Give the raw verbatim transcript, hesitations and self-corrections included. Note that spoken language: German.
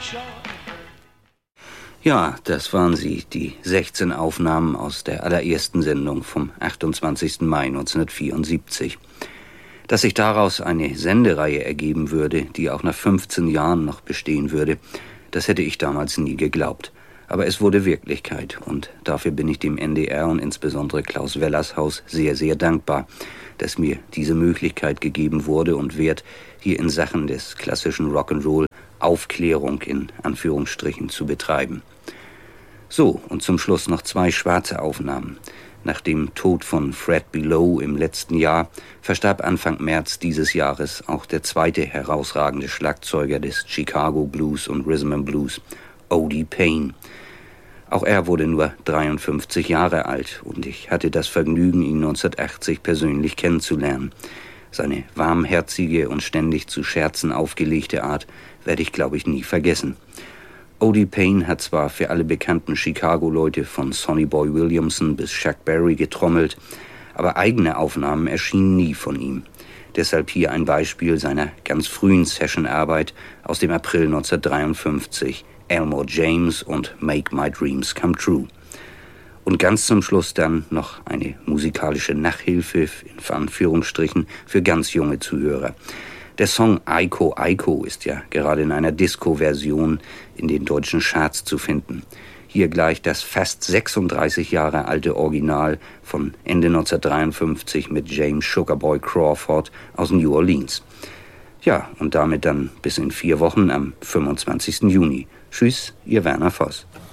Ja, das waren sie, die sechzehn Aufnahmen aus der allerersten Sendung vom achtundzwanzigsten Mai neunzehnhundertvierundsiebzig. Dass sich daraus eine Sendereihe ergeben würde, die auch nach fünfzehn Jahren noch bestehen würde, das hätte ich damals nie geglaubt. Aber es wurde Wirklichkeit und dafür bin ich dem N D R und insbesondere Klaus Wellershaus sehr, sehr dankbar, dass mir diese Möglichkeit gegeben wurde und wird, hier in Sachen des klassischen Rock'n'Roll Aufklärung in Anführungsstrichen zu betreiben. So, und zum Schluss noch zwei schwarze Aufnahmen. Nach dem Tod von Fred Below im letzten Jahr verstarb Anfang März dieses Jahres auch der zweite herausragende Schlagzeuger des Chicago Blues und Rhythm and Blues, Odie Payne. Auch er wurde nur dreiundfünfzig Jahre alt und ich hatte das Vergnügen, ihn neunzehnhundertachtzig persönlich kennenzulernen. Seine warmherzige und ständig zu Scherzen aufgelegte Art werde ich, glaube ich, nie vergessen. Odie Payne hat zwar für alle bekannten Chicago-Leute von Sonny Boy Williamson bis Chuck Berry getrommelt, aber eigene Aufnahmen erschienen nie von ihm. Deshalb hier ein Beispiel seiner ganz frühen Sessionarbeit aus dem April neunzehnhundertdreiundfünfzig, Elmore James und Make My Dreams Come True. Und ganz zum Schluss dann noch eine musikalische Nachhilfe, in Anführungsstrichen, für ganz junge Zuhörer. Der Song Aiko Aiko ist ja gerade in einer Disco-Version in den deutschen Charts zu finden. Hier gleich das fast sechsunddreißig Jahre alte Original von Ende neunzehnhundertdreiundfünfzig mit James Sugarboy Crawford aus New Orleans. Ja, und damit dann bis in vier Wochen am fünfundzwanzigsten Juni. Tschüss, Ihr Werner Voss.